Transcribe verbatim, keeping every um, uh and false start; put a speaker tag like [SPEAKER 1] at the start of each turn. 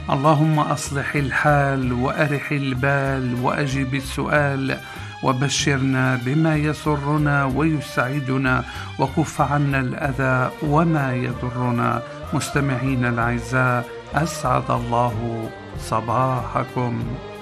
[SPEAKER 1] اللهم أصلح الحال وأرح البال وأجب السؤال، وبشرنا بما يسرنا ويسعدنا، وكف عنا الأذى وما يضرنا. مستمعين الأعزاء، أسعد الله صباحكم.